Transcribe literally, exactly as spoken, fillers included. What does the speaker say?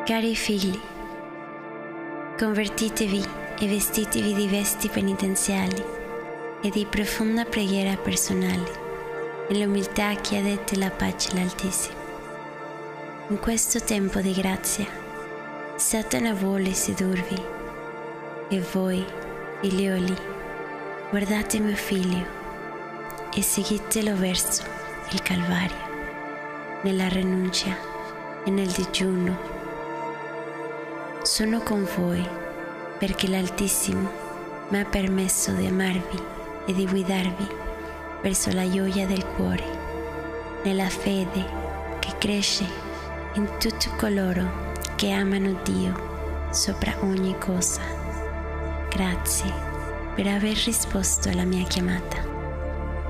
Cari figli, convertitevi e vestitevi di vesti penitenziali e di profonda preghiera personale, nell'umiltà chiedete la pace all'Altissimo. In questo tempo di grazia, Satana vuole sedurvi, e voi, figlioli, guardate mio figlio e seguitelo verso il Calvario, nella rinuncia e nel digiuno. Sono con voi perché l'Altissimo mi ha permesso di amarvi e di guidarvi verso la gioia del cuore, nella fede che cresce in tutti coloro che amano Dio sopra ogni cosa. Grazie per aver risposto alla mia chiamata.